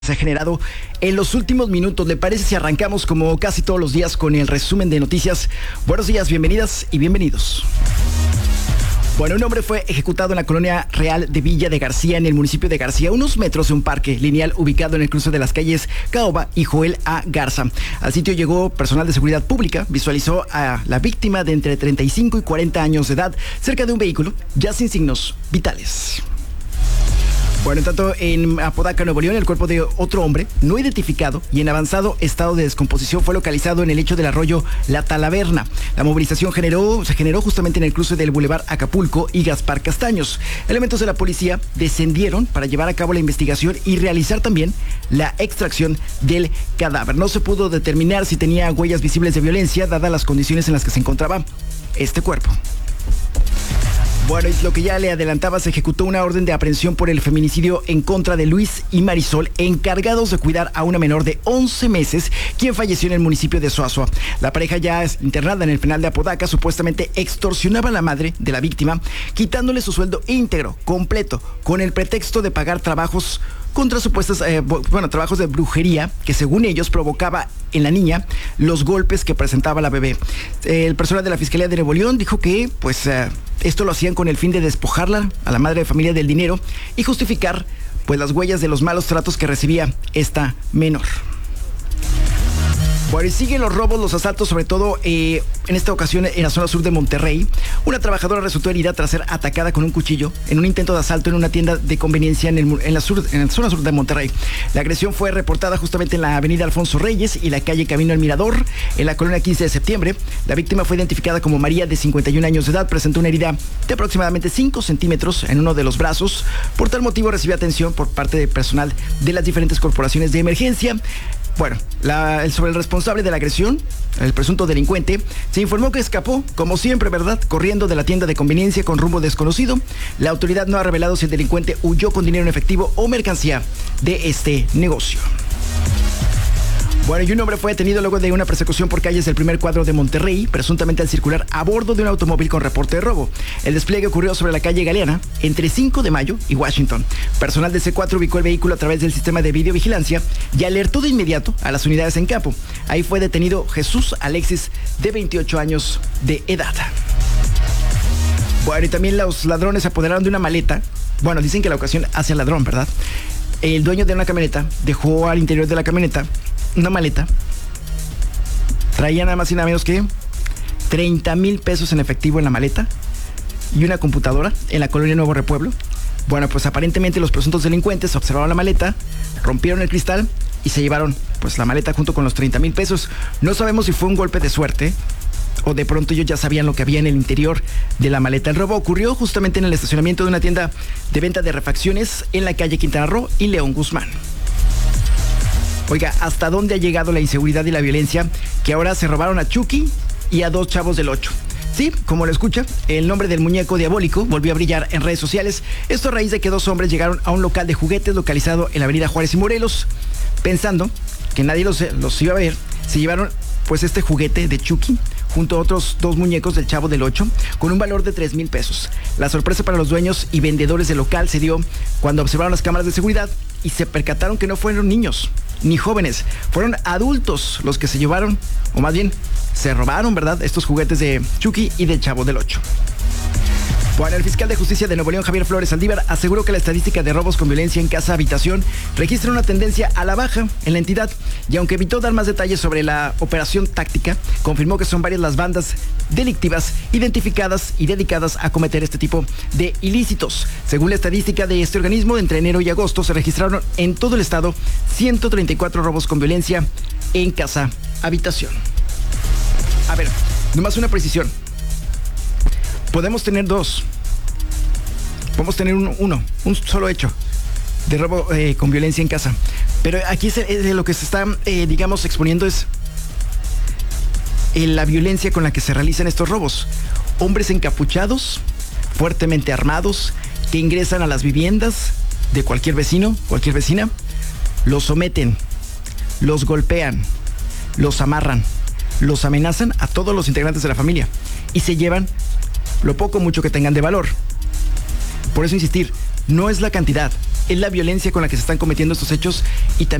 Se ha generado en los últimos minutos. ¿Le parece si arrancamos como casi todos los días con el resumen de noticias? Buenos días, bienvenidas y bienvenidos. Bueno, un hombre fue ejecutado en la colonia Real de Villa de García, en el municipio de García, a unos metros de un parque lineal ubicado en el cruce de las calles Caoba y Joel A. Garza. Al sitio llegó personal de seguridad pública, visualizó a la víctima de entre 35 y 40 años de edad cerca de un vehículo, ya sin signos vitales. Bueno, en tanto, en Apodaca, Nuevo León, el cuerpo de otro hombre no identificado y en avanzado estado de descomposición fue localizado en el lecho del arroyo La Talaverna. La movilización se generó justamente en el cruce del Boulevard Acapulco y Gaspar Castaños. Elementos de la policía descendieron para llevar a cabo la investigación y realizar también la extracción del cadáver. No se pudo determinar si tenía huellas visibles de violencia, dadas las condiciones en las que se encontraba este cuerpo. Bueno, y lo que ya le adelantaba, se ejecutó una orden de aprehensión por el feminicidio en contra de Luis y Marisol, encargados de cuidar a una menor de 11 meses, quien falleció en el municipio de Soazoa. La pareja, ya es internada en el penal de Apodaca, supuestamente extorsionaba a la madre de la víctima, quitándole su sueldo íntegro, completo, con el pretexto de pagar trabajos contra supuestos trabajos de brujería que según ellos provocaba en la niña los golpes que presentaba la bebé. El personal de la Fiscalía de Nuevo León dijo que esto lo hacían con el fin de despojarla a la madre de familia del dinero y justificar las huellas de los malos tratos que recibía esta menor. Bueno, y siguen los robos, los asaltos, sobre todo en esta ocasión en la zona sur de Monterrey. Una trabajadora resultó herida tras ser atacada con un cuchillo en un intento de asalto en una tienda de conveniencia en la zona sur de Monterrey. La agresión fue reportada justamente en la avenida Alfonso Reyes y la calle Camino al Mirador, en la colonia 15 de septiembre. La víctima fue identificada como María, de 51 años de edad. Presentó una herida de aproximadamente 5 centímetros en uno de los brazos. Por tal motivo recibió atención por parte de personal de las diferentes corporaciones de emergencia. Bueno, sobre el responsable de la agresión, el presunto delincuente, se informó que escapó, como siempre, ¿verdad?, corriendo de la tienda de conveniencia con rumbo desconocido. La autoridad no ha revelado si el delincuente huyó con dinero en efectivo o mercancía de este negocio. Bueno, y un hombre fue detenido luego de una persecución por calles del primer cuadro de Monterrey, presuntamente al circular a bordo de un automóvil con reporte de robo. El despliegue ocurrió sobre la calle Galeana, entre 5 de mayo y Washington. Personal de C4 ubicó el vehículo a través del sistema de videovigilancia y alertó de inmediato a las unidades en campo. Ahí fue detenido Jesús Alexis, de 28 años de edad. Bueno, y también los ladrones se apoderaron de una maleta. Bueno, dicen que la ocasión hace al ladrón, ¿verdad? El dueño de una camioneta dejó al interior de la camioneta una maleta. Traía nada más y nada menos que 30,000 pesos en efectivo en la maleta y una computadora en la colonia Nuevo Repueblo. Bueno, pues aparentemente los presuntos delincuentes observaron la maleta, rompieron el cristal y se llevaron la maleta junto con los 30,000 pesos. No sabemos si fue un golpe de suerte o de pronto ellos ya sabían lo que había en el interior de la maleta. El robo ocurrió justamente en el estacionamiento de una tienda de venta de refacciones en la calle Quintana Roo y León Guzmán. Oiga, ¿hasta dónde ha llegado la inseguridad y la violencia? Que ahora se robaron a Chucky y a 2 chavos del 8. Sí, como lo escucha, el nombre del muñeco diabólico volvió a brillar en redes sociales. Esto a raíz de que 2 hombres llegaron a un local de juguetes localizado en la avenida Juárez y Morelos. Pensando que nadie los iba a ver, se llevaron este juguete de Chucky junto a otros 2 muñecos del Chavo del 8 con un valor de 3,000 pesos. La sorpresa para los dueños y vendedores del local se dio cuando observaron las cámaras de seguridad y se percataron que no fueron niños ni jóvenes, fueron adultos los que se llevaron, o más bien se robaron, ¿verdad?, estos juguetes de Chucky y del Chavo del 8. Bueno, el fiscal de justicia de Nuevo León, Javier Flores Saldívar, aseguró que la estadística de robos con violencia en casa-habitación registra una tendencia a la baja en la entidad, y aunque evitó dar más detalles sobre la operación táctica, confirmó que son varias las bandas delictivas identificadas y dedicadas a cometer este tipo de ilícitos. Según la estadística de este organismo, entre enero y agosto se registraron en todo el estado 134 robos con violencia en casa-habitación. A ver, nomás una precisión. Podemos tener 2. Podemos tener un solo hecho de robo con violencia en casa. Pero aquí de lo que se está, exponiendo es la violencia con la que se realizan estos robos. Hombres encapuchados, fuertemente armados, que ingresan a las viviendas de cualquier vecino, cualquier vecina, los someten, los golpean, los amarran, los amenazan a todos los integrantes de la familia y se llevan lo poco o mucho que tengan de valor. Por eso insistir, no es la cantidad, es la violencia con la que se están cometiendo estos hechos y también